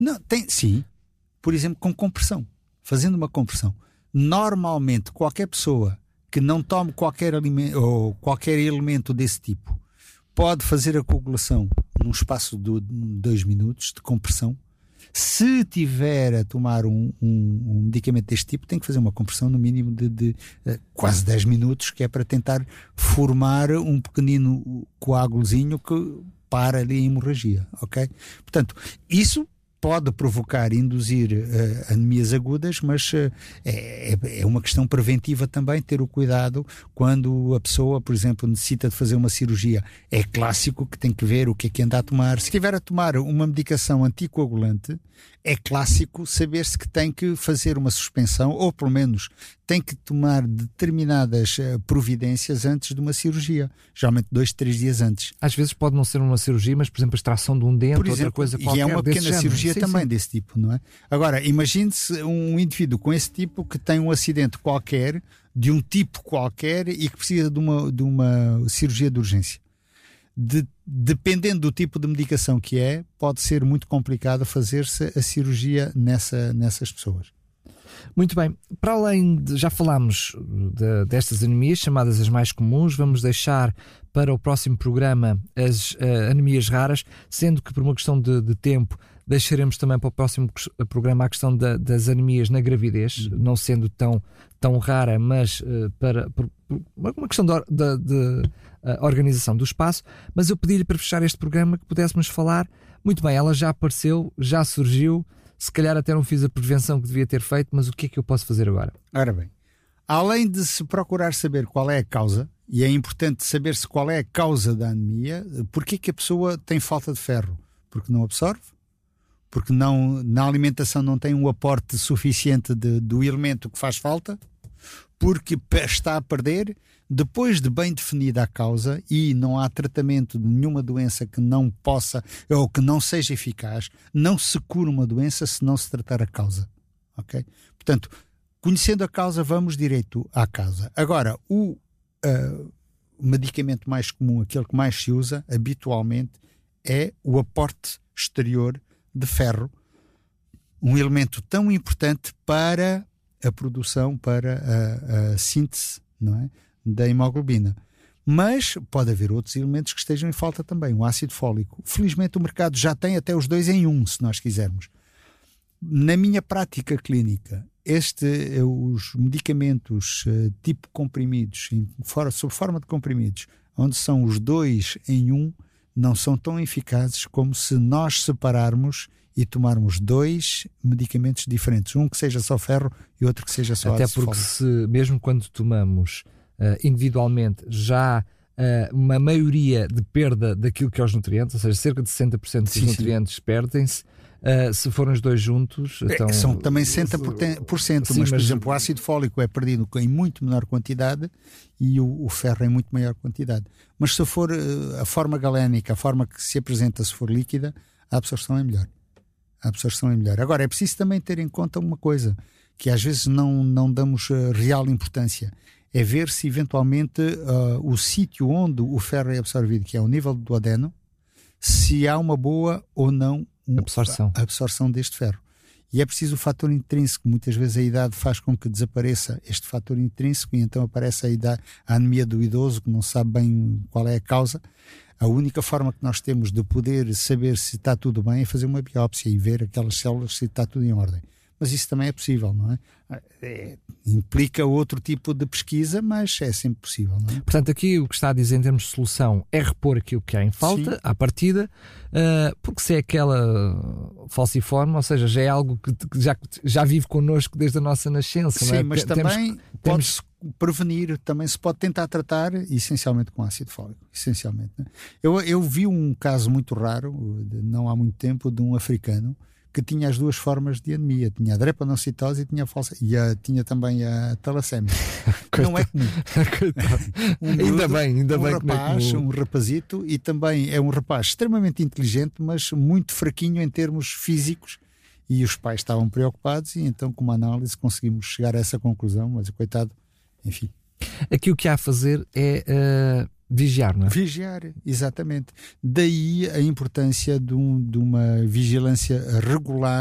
Não, sim. Por exemplo, com compressão. Fazendo uma compressão. Normalmente, qualquer pessoa que não tome qualquer alimento ou qualquer elemento desse tipo pode fazer a coagulação num espaço de 2 minutos de compressão. Se tiver a tomar um medicamento deste tipo, tem que fazer uma compressão no mínimo de quase 10 minutos, que é para tentar formar um pequenino coágulozinho que para ali a hemorragia, ok? Portanto, isso pode provocar, induzir anemias agudas, mas é uma questão preventiva também, ter o cuidado quando a pessoa, por exemplo, necessita de fazer uma cirurgia. É clássico que tem que ver o que é que anda a tomar. Se estiver a tomar uma medicação anticoagulante, é clássico saber-se que tem que fazer uma suspensão, ou pelo menos tem que tomar determinadas providências antes de uma cirurgia, geralmente 2-3 dias antes. Às vezes pode não ser uma cirurgia, mas por exemplo a extração de um dente, por exemplo, outra coisa qualquer. E é uma pequena cirurgia também sim. Desse tipo, não é? Agora, imagine-se um indivíduo com esse tipo que tem um acidente qualquer, de um tipo qualquer, e que precisa de uma cirurgia de urgência. Dependendo do tipo de medicação que pode ser muito complicado fazer-se a cirurgia nessas pessoas. Muito bem, para além de, já falámos destas anemias, chamadas as mais comuns, vamos deixar para o próximo programa as anemias raras, sendo que por uma questão de tempo deixaremos também para o próximo programa a questão das anemias na gravidez, não sendo tão rara, mas por uma questão de organização do espaço. Mas eu pedi-lhe para fechar este programa que pudéssemos falar. Muito bem, ela já apareceu, já surgiu, se calhar até não fiz a prevenção que devia ter feito, mas o que é que eu posso fazer agora? Ora bem, além de se procurar saber qual é a causa, e é importante saber-se qual é a causa da anemia, porque é que a pessoa tem falta de ferro? Porque não absorve? Porque na alimentação não tem um aporte suficiente do elemento que faz falta? Porque está a perder? Depois de bem definida a causa, e não há tratamento de nenhuma doença que não possa ou que não seja eficaz, não se cura uma doença se não se tratar a causa, ok? Portanto, conhecendo a causa, vamos direito à causa. Agora, o medicamento mais comum, aquele que mais se usa habitualmente, é o aporte exterior de ferro, um elemento tão importante para a produção, para a síntese, não é, da hemoglobina. Mas pode haver outros elementos que estejam em falta também. O ácido fólico. Felizmente o mercado já tem até os 2 em 1, se nós quisermos. Na minha prática clínica, os medicamentos tipo comprimidos, sob forma de comprimidos, onde são os 2 em 1, não são tão eficazes como se nós separarmos e tomarmos 2 medicamentos diferentes. Um que seja só ferro e outro que seja só ácido fólico. Até porque mesmo quando tomamos individualmente já uma maioria de perda daquilo que é os nutrientes, ou seja, cerca de 60% dos nutrientes perdem-se. Se forem os 2 juntos, então... São também 60%, sim, mas por exemplo o ácido fólico é perdido em muito menor quantidade e o ferro em muito maior quantidade. Mas se for a forma galénica, a forma que se apresenta se for líquida, a absorção é melhor. Agora, é preciso também ter em conta uma coisa, que às vezes não damos real importância. É ver se eventualmente o sítio onde o ferro é absorvido, que é o nível do duodeno, se há uma boa ou não absorção deste ferro. E é preciso o fator intrínseco. Muitas vezes a idade faz com que desapareça este fator intrínseco e então aparece a anemia do idoso, que não sabe bem qual é a causa. A única forma que nós temos de poder saber se está tudo bem é fazer uma biópsia e ver aquelas células se está tudo em ordem. Mas isso também é possível, não é? Implica outro tipo de pesquisa, mas é sempre possível, não é? Portanto, aqui o que está a dizer em termos de solução é repor aquilo que há em falta, à partida, porque se é aquela falciforme, ou seja, já é algo que já vive connosco desde a nossa nascença, sim, não é? Mas também pode-se prevenir, também se pode tentar tratar, essencialmente com ácido fólico, essencialmente, não é? Eu vi um caso muito raro, não há muito tempo, de um africano que tinha as 2 formas de anemia. Tinha a drepanocitose e tinha também a talassémia. Não é comum. Ainda bem rapaz, que não é comum. Um rapazito, e também é um rapaz extremamente inteligente, mas muito fraquinho em termos físicos, e os pais estavam preocupados, e então com uma análise conseguimos chegar a essa conclusão, mas coitado, enfim. Aqui o que há a fazer é vigiar, não é? Vigiar, exatamente. Daí a importância de uma vigilância regular